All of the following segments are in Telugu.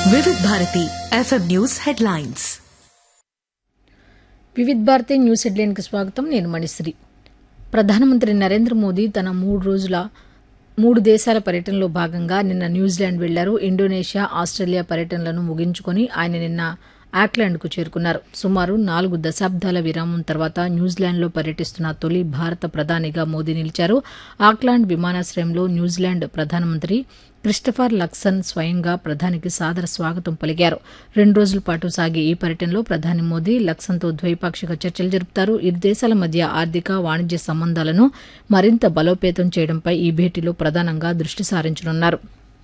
వివిధ భారతి ఎఫ్ఎం న్యూస్ హెడ్లైన్స్. వివిధ భారతి న్యూస్ హెడ్లైన్కి స్వాగతం. నేను మణిశ్రీ. ప్రధానమంత్రి నరేంద్ర మోదీ తన 3 దేశాల పర్యటనలో భాగంగా నిన్న న్యూజిలాండ్ వెళ్లారు. ఇండోనేషియా, ఆస్ట్రేలియా పర్యటనలను ముగించుకుని ఆయన నిన్న ఆక్లాండ్కు చేరుకున్నారు. సుమారు 4 దశాబ్దాల విరామం తర్వాత న్యూజిలాండ్లో పర్యటిస్తున్న తొలి భారత ప్రధానిగా మోదీ నిలిచారు. ఆక్లాండ్ విమానాశ్రయంలో న్యూజిలాండ్ ప్రధానమంత్రి క్రిస్టఫర్ లక్సన్ స్వయంగా ప్రధానికి సాదర స్వాగతం పలికారు. 2 రోజుల పాటు సాగే ఈ పర్యటనలో ప్రధాని మోదీ లక్సన్తో ద్వైపాక్షిక చర్చలు జరుపుతారు. ఇరు దేశాల మధ్య ఆర్థిక, వాణిజ్య సంబంధాలను మరింత బలోపేతం చేయడంపై ఈ భేటీలో ప్రధానంగా దృష్టి సారించనున్నారు.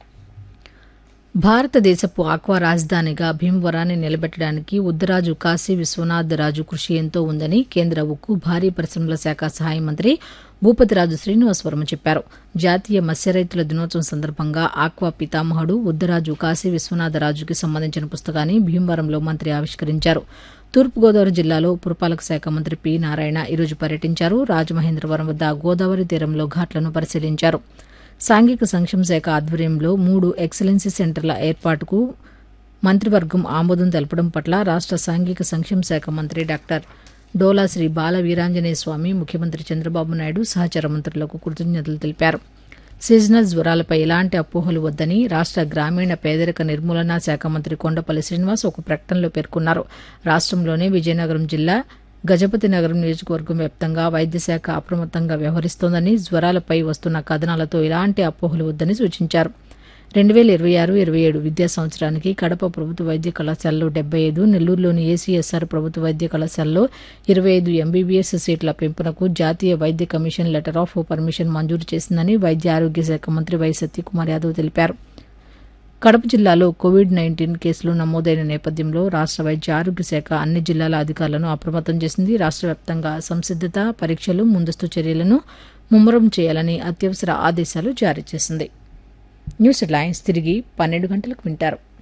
భారతదేశపు ఆక్వా రాజధానిగా భీమవరాన్ని నిలబెట్టడానికి ఉద్దరాజు కాశీ విశ్వనాథ్ రాజు కృషి ఎంతో ఉందని కేంద్ర ఉక్కు, భారీ పరిశ్రమల శాఖ సహాయ మంత్రి భూపతిరాజు శ్రీనివాసవర్మ చెప్పారు. జాతీయ మత్స్య రైతుల దినోత్సవం సందర్భంగా ఆక్వా పితామహుడు ఉద్దరాజు కాశీ విశ్వనాథ రాజుకి సంబంధించిన పుస్తకాన్ని భీమవరంలో మంత్రి ఆవిష్కరించారు. తూర్పుగోదావరి జిల్లాలో పురపాలక శాఖ మంత్రి పి. నారాయణ ఈరోజు పర్యటించారు. రాజమహేంద్రవరం వద్ద గోదావరి తీరంలో ఘాట్లను పరిశీలించారు. సాంఘిక సంక్షేమ శాఖ ఆధ్వర్యంలో 3 ఎక్సలెన్సీ సెంటర్ల ఏర్పాటుకు మంత్రివర్గం ఆమోదం తెలపడం పట్ల రాష్ట సాంఘిక సంక్షేమ శాఖ మంత్రి డాక్టర్ డోలా శ్రీ బాల వీరాంజనేయ స్వామి, ముఖ్యమంత్రి చంద్రబాబు నాయుడు, సహచర మంత్రులకు కృతజ్ఞతలు తెలిపారు. సీజనల్ జ్వరాలపై ఎలాంటి అపోహలు వద్దని రాష్ట గ్రామీణ పేదరిక నిర్మూలనా శాఖ మంత్రి కొండపల్లి శ్రీనివాస్ ఒక ప్రకటనలో పేర్కొన్నారు. రాష్ట్రంలోనే విజయనగరం జిల్లా గజపతి నగరం నియోజకవర్గం వ్యాప్తంగా వైద్యశాఖ అప్రమత్తంగా వ్యవహరిస్తోందని, జ్వరాలపై వస్తున్న కథనాలతో ఎలాంటి అపోహలు వద్దని సూచించారు. 2026-27 విద్యా సంవత్సరానికి కడప ప్రభుత్వ వైద్య కళాశాలలో 75, నెల్లూరులోని ఏసీఎస్ఆర్ ప్రభుత్వ వైద్య కళాశాలలో 25 ఎంబీబీఎస్ సీట్ల పెంపునకు జాతీయ వైద్య కమిషన్ లెటర్ ఆఫ్ పర్మిషన్ మంజూరు చేసిందని వైద్య ఆరోగ్య శాఖ మంత్రి వై సత్యకుమార్ యాదవ్ తెలిపారు. కడప జిల్లాలో కోవిడ్-19 కేసులు నమోదైన నేపథ్యంలో రాష్ట వైద్య ఆరోగ్య శాఖ అన్ని జిల్లాల అధికారులను అప్రమత్తం చేసింది. రాష్ట వ్యాప్తంగా సంసిద్దత, పరీక్షలు, ముందస్తు చర్యలను ముమ్మరం చేయాలని అత్యవసర ఆదేశాలు జారీ చేసింది. న్యూస్ హెడ్లైన్స్ తిరిగి 12 గంటలకు వింటారు.